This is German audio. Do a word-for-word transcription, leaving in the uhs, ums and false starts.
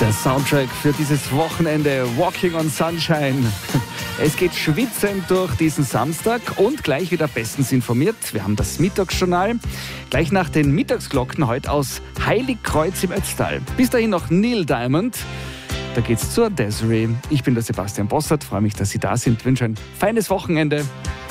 Der Soundtrack für dieses Wochenende, Walking on Sunshine. Es geht schwitzend durch diesen Samstag und gleich wieder bestens informiert. Wir haben das Mittagsjournal. Gleich nach den Mittagsglocken heute aus Heiligkreuz im Ötztal. Bis dahin noch Neil Diamond. Da geht's zur Desiree. Ich bin der Sebastian Bossert. Freue mich, dass Sie da sind. Wünsche ein feines Wochenende.